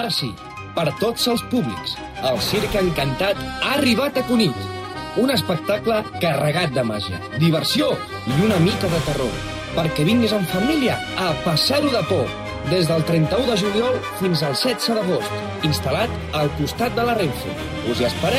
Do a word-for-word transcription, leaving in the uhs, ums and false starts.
sí, per a tots els públics, el Circ Encantat ha arribat a Cunit. Un espectacle carregat de màgia, diversió i una mica de terror, perquè vinguis en família a passar-ho de por, des del trenta-u de juliol fins al setze d'agost, instal·lat al costat de la Renfe. Us hi esperem.